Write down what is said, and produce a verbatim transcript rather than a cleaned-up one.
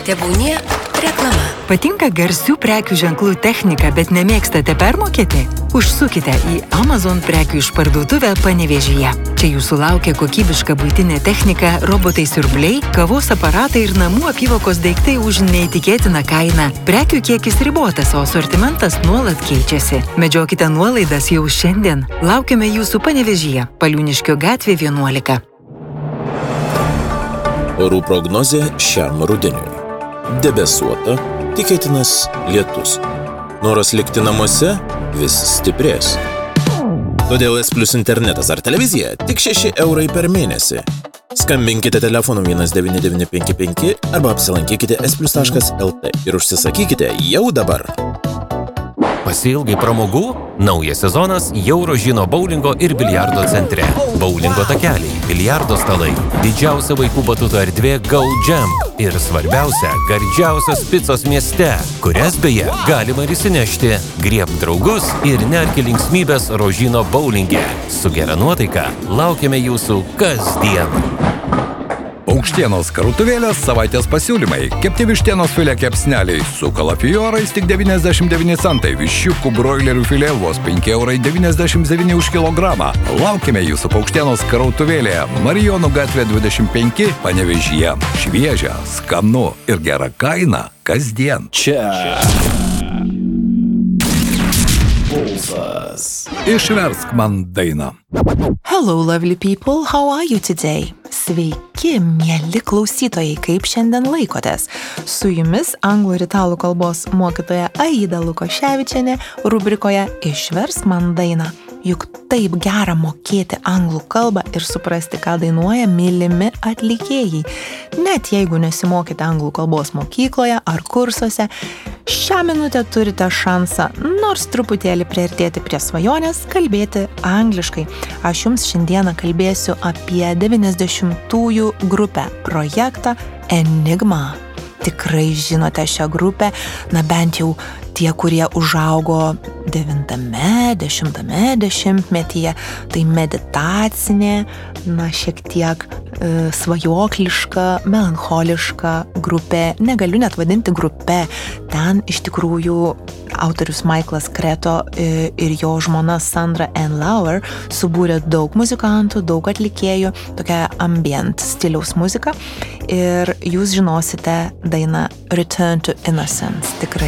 Tebūnie reklama. Patinka garsių prekių ženklų technika, bet nemėgstate permokėti? Užsukite į Amazon prekių išparduotuvę Panevėžyje. Čia jūsų laukia kokybiška buitinė technika, robotai siurbliai, kavos aparatai ir namų apyvokos daiktai už neįtikėtiną kainą. Prekių kiekis ribotas, o asortimentas nuolat keičiasi. Medžiokite nuolaidas jau šiandien. Laukiame jūsų Panevėžyje, Paliūniškio gatvė vienuolika. Orų prognozė šiam rudeniui. Debesuota, tikėtinas lietus. Noras likti namuose vis stiprės. Todėl S Plus internetas ar televizija tik šeši eurai per mėnesį. Skambinkite telefonu vienas devyni devyni penki penki arba apsilankykite s plus taškas l t ir užsisakykite jau dabar. Pasiilgai pramogų? Naujas sezonas Eurožino boulingo ir biliardo centre. Boulingo takeliai, biliardo stalai, didžiausia vaikų batuto erdvė Go Jam ir svarbiausia, gardžiausios picos mieste, kurias beje galima ir įsinešti. Griebk draugus ir nerki linksmybės Rožino boulinge. Su gera nuotaika laukiame jūsų kasdien. Paukštienos krautuvėlės savaitės pasiūlymai. Kepti vištienos filė kepsneliai su kalafiorais tik devyniasdešimt devyni centai. Viščiukų broilerių filė vos penki eurai devyniasdešimt devyni už kilogramą. Laukime jūsų Paukštienos krautuvėlėje. Marijonų gatvė dvidešimt penki Panevėžyje. Šviežia, skanu ir gera kaina kasdien. Čia. Pulsas. Išversk man dainą. Hello, lovely people, how are you today? Sveiki, mieli klausytojai, kaip šiandien laikotės? Su jumis anglų ir italų kalbos mokytoja Aida Lukoševičienė rubrikoje Išversk man dainą. Juk taip gera mokėti anglų kalbą ir suprasti, ką dainuoja mylimi atlikėjai. Net jeigu nesimokite anglų kalbos mokykloje ar kursuose, šią minutę turite šansą nors truputėlį priartėti prie svajonės kalbėti angliškai. Aš jums šiandieną kalbėsiu apie devyniasdešimtųjų grupę projektą Enigma. Tikrai žinote šią grupę, na bent jau tie, kurie užaugo devintame, dešimtame dešimtmetyje, tai meditacinė, na šiek tiek e, svajokliška, melancholiška grupė, negaliu net vadinti grupe, ten iš tikrųjų autorius Michaelas Creto e, ir jo žmona Sandra Ann Lauer subūrė daug muzikantų, daug atlikėjų, tokia ambient stiliaus muzika ir jūs žinosite dainą Return to Innocence, tikrai.